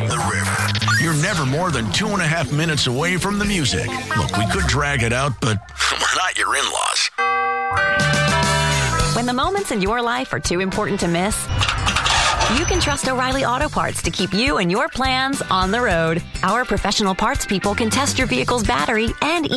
The River. You're never more than 2.5 minutes away from the music. Look, we could drag it out, but we're not your in-laws. When the moments in your life are too important to miss, you can trust O'Reilly Auto Parts to keep you and your plans on the road. Our professional parts people can test your vehicle's battery and